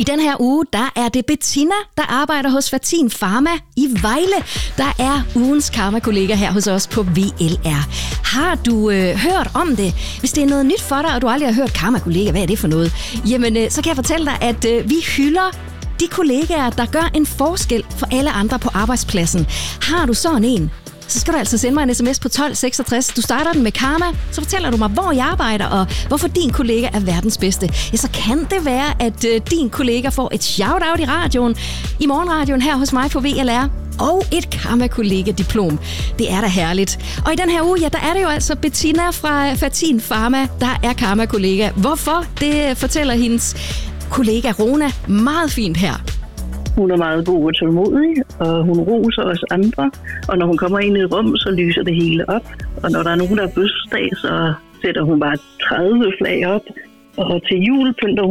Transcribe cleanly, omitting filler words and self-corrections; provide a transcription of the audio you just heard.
den her uge, der er det Bettina, der arbejder hos Fertin Pharma i Vejle, der er ugens karma-kollega her hos os på VLR. Har du hørt om det? Hvis det er noget nyt for dig, og du aldrig har hørt karma-kollega, hvad er det for noget? Jamen, så kan jeg fortælle dig, at vi hylder de kollegaer, der gør en forskel for alle andre på arbejdspladsen. Har du sådan en, så skal du altså sende mig en sms på 1266. Du starter den med karma, så fortæller du mig, hvor jeg arbejder, og hvorfor din kollega er verdens bedste. Ja, så kan det være, at din kollega får et shout-out i radioen, i morgenradioen her hos mig på VLR, og et karma-kollega-diplom. Det er da herligt. Og i den her uge, ja, der er det jo altså Bettina fra Fertin Pharma, der er karma-kollega. Hvorfor? Det fortæller hendes kollega Rona meget fint her. Hun er meget god og tålmodig, og hun roser os andre. Og når hun kommer ind i et rum, så lyser det hele op. Og når der er nogen, der er fødselsdag, så sætter hun bare 30 flag op. Og til jul pynter